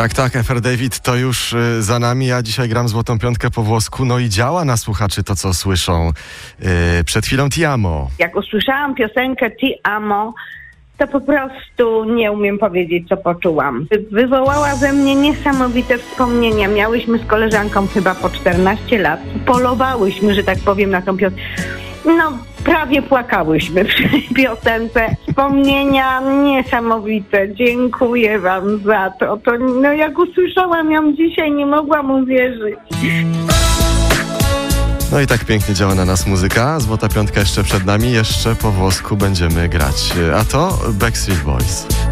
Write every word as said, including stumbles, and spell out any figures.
Tak, tak, Efer David to już y, za nami. Ja dzisiaj gram Złotą Piątkę po włosku, no i działa na słuchaczy to, co słyszą. Y, przed chwilą Ti amo. Jak usłyszałam piosenkę Ti amo, to po prostu nie umiem powiedzieć, co poczułam. Wywołała ze mnie niesamowite wspomnienia. Miałyśmy z koleżanką chyba po czternaście lat. Polowałyśmy, że tak powiem, na tą piosenkę. No, prawie płakałyśmy przy piosence. Wspomnienia niesamowite. Dziękuję wam za to. to. No, jak usłyszałam ją dzisiaj, nie mogłam uwierzyć. No i tak pięknie działa na nas muzyka. Złota Piątka jeszcze przed nami, jeszcze po włosku będziemy grać. A to Backstreet Boys.